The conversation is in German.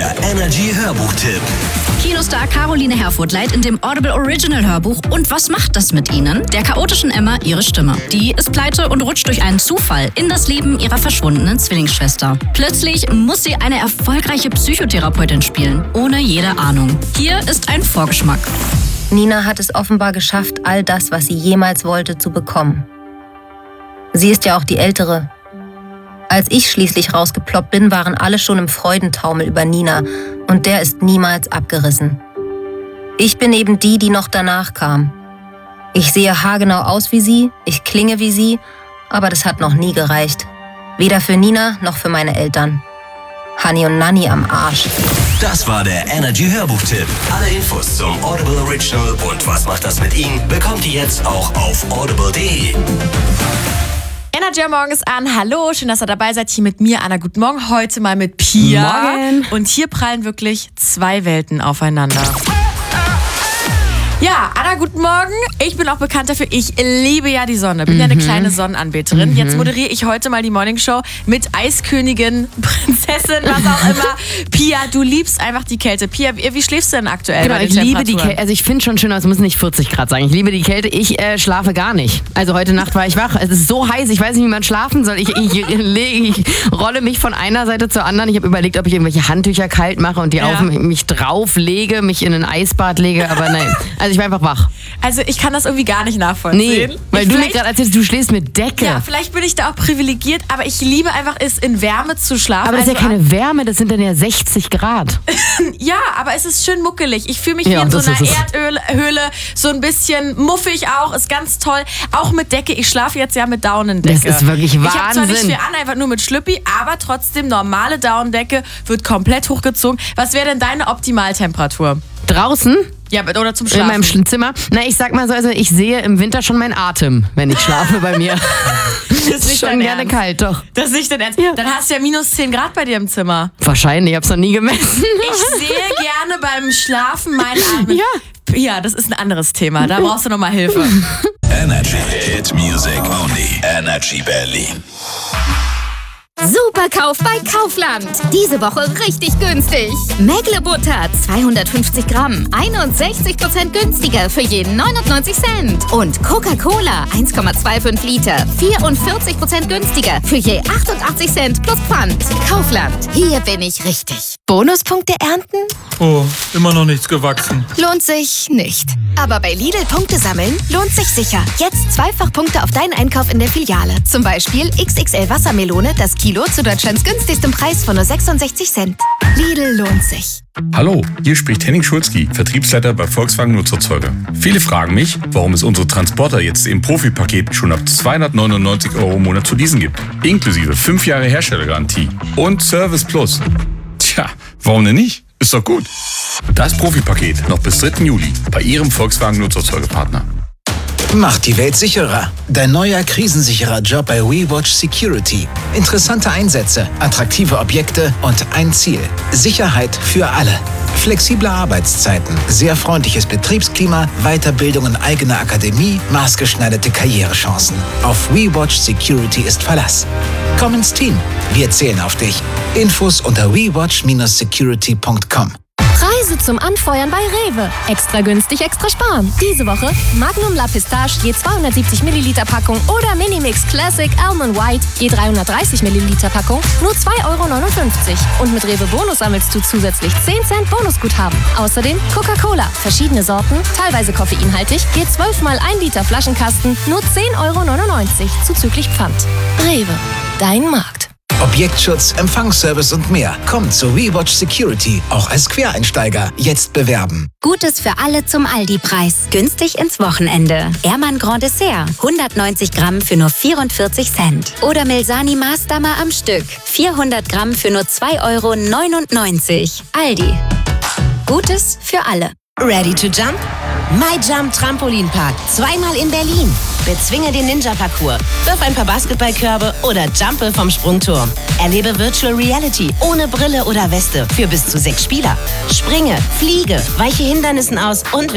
Der Energy Hörbuchtipp. Kinostar Caroline Herfurth leiht in dem Audible Original Hörbuch Und was macht das mit Ihnen? Der chaotischen Emma ihre Stimme. Die ist pleite und rutscht durch einen Zufall in das Leben ihrer verschwundenen Zwillingsschwester. Plötzlich muss sie eine erfolgreiche Psychotherapeutin spielen, ohne jede Ahnung. Hier ist ein Vorgeschmack. Nina hat es offenbar geschafft, all das, was sie jemals wollte, zu bekommen. Sie ist ja auch die Ältere. Als ich schließlich rausgeploppt bin, waren alle schon im Freudentaumel über Nina und der ist niemals abgerissen. Ich bin eben die, die noch danach kam. Ich sehe haargenau aus wie sie, ich klinge wie sie, aber das hat noch nie gereicht. Weder für Nina noch für meine Eltern. Hani und Nanni am Arsch. Das war der Energy Hörbuchtipp. Alle Infos zum Audible Original und was macht das mit Ihnen, bekommt ihr jetzt auch auf audible.de. Energy am Morgen ist an. Hallo, schön, dass ihr dabei seid. Hier mit mir, Anna. Guten Morgen. Heute mal mit Pia. Morgen. Und hier prallen wirklich zwei Welten aufeinander. Ja, Anna, guten Morgen. Ich bin auch bekannt dafür, ich liebe ja die Sonne. Bin ja eine kleine Sonnenanbeterin. Jetzt moderiere ich heute mal die Morningshow mit Eiskönigin, Prinzessin, was auch immer. Pia, du liebst einfach die Kälte. Pia, wie schläfst du denn aktuell? Genau, bei den ich liebe die Temperaturen? Kälte. Also ich finde schon schön, es muss nicht 40 Grad sein. Ich liebe die Kälte. Ich schlafe gar nicht. Also heute Nacht war ich wach. Es ist so heiß, ich weiß nicht, wie man schlafen soll. Ich rolle mich von einer Seite zur anderen. Ich habe überlegt, ob ich irgendwelche Handtücher kalt mache und die auf mich drauf lege, mich in ein Eisbad lege. Aber nein, also ich war einfach wach. Also ich kann das irgendwie gar nicht nachvollziehen. Nee, weil du mir gerade erzählst, du schläfst mit Decke. Ja, vielleicht bin ich da auch privilegiert, aber ich liebe einfach es, in Wärme zu schlafen. Aber das ist ja keine Wärme, das sind dann ja 60 Grad. Ja, aber es ist schön muckelig. Ich fühle mich Ja, wie in so das einer ist es. Erdhöhle, so ein bisschen muffig auch, ist ganz toll. Auch mit Decke, ich schlafe jetzt ja mit Daunendecke. Das ist wirklich Ich habe zwar nicht Wahnsinn. viel an, einfach nur mit Schlüppi, aber trotzdem normale Daunendecke wird komplett hochgezogen. Was wäre denn deine Optimaltemperatur? Draußen? Ja, oder zum In Schlafen? meinem Zimmer? Na, ich sag mal so, also ich sehe im Winter schon meinen Atem, wenn ich schlafe bei mir. Das ist nicht schon dein gerne Ernst. kalt, doch. Das ist nicht dein Ernst. Ja. Dann hast du ja minus 10 Grad bei dir im Zimmer. Wahrscheinlich, ich hab's noch nie gemessen. Ich sehe gerne beim Schlafen mein Atmen. Ja. Ja, das ist ein anderes Thema. Da brauchst du nochmal Hilfe. Energy Hit Music Only. Energy Berlin. Superkauf bei Kaufland. Diese Woche richtig günstig. Mägle-Butter 250 Gramm, 61% günstiger für jeden 99 Cent. Und Coca-Cola 1,25 Liter, 44% günstiger für je 88 Cent plus Pfand. Kaufland, hier bin ich richtig. Bonuspunkte ernten? Oh, immer noch nichts gewachsen. Lohnt sich nicht. Aber bei Lidl Punkte sammeln lohnt sich sicher. Jetzt zweifach Punkte auf deinen Einkauf in der Filiale. Zum Beispiel XXL Wassermelone, das Kilo zu Deutschlands günstigstem Preis von nur 66 Cent. Lidl lohnt sich. Hallo, hier spricht Henning Schulzky, Vertriebsleiter bei Volkswagen Nutzerzeuger. Viele fragen mich, warum es unsere Transporter jetzt im Profipaket schon ab 299 € im Monat zu leasen gibt. Inklusive 5 Jahre Herstellergarantie und Service Plus. Tja, warum denn nicht? Ist doch gut. Das Profipaket noch bis 3. Juli bei Ihrem Volkswagen Nutzerzeugerpartner. Macht die Welt sicherer. Dein neuer krisensicherer Job bei WeWatch Security. Interessante Einsätze, attraktive Objekte und ein Ziel. Sicherheit für alle. Flexible Arbeitszeiten, sehr freundliches Betriebsklima, Weiterbildung in eigener Akademie, maßgeschneiderte Karrierechancen. Auf WeWatch Security ist Verlass. Komm ins Team. Wir zählen auf dich. Infos unter wewatch-security.com. Preise zum Anfeuern bei Rewe. Extra günstig, extra sparen. Diese Woche Magnum La Pistache je 270 Milliliter Packung oder Minimix Classic Almond White je 330 Milliliter Packung nur 2,59 €. Und mit Rewe Bonus sammelst du zusätzlich 10 Cent Bonusguthaben. Außerdem Coca-Cola, verschiedene Sorten, teilweise koffeinhaltig, je 12 mal 1 Liter Flaschenkasten nur 10,99 € zuzüglich Pfand. Rewe, dein Markt. Objektschutz, Empfangsservice und mehr. Kommt zu WeWatch Security, auch als Quereinsteiger. Jetzt bewerben. Gutes für alle zum Aldi-Preis. Günstig ins Wochenende. Ermann Grand Dessert. 190 Gramm für nur 44 Cent. Oder Milsani Maßdammer am Stück. 400 Gramm für nur 2,99 €. Aldi. Gutes für alle. Ready to jump? MyJump Trampolinpark. Zweimal in Berlin. Bezwinge den Ninja-Parcours. Wirf ein paar Basketballkörbe oder jumpe vom Sprungturm. Erlebe Virtual Reality ohne Brille oder Weste für bis zu 6 Spieler. Springe, fliege, weiche Hindernissen aus und